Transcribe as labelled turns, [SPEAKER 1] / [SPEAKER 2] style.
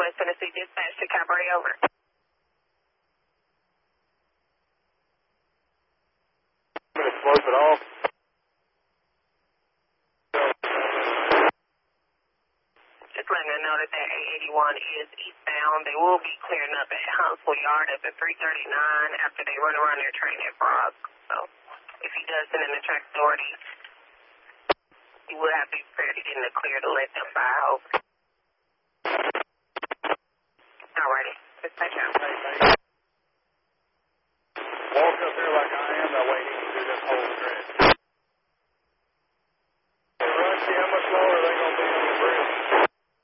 [SPEAKER 1] West Tennessee Dispatch to Cabaret, over.
[SPEAKER 2] I'm going to close it off.
[SPEAKER 1] Just letting them know that that 881 is eastbound. They will be clearing up at Huntsville Yard at the 339 after they run around their train at Frog. So if he does send in the track authority, he will have to be prepared to get in the clear to let them by.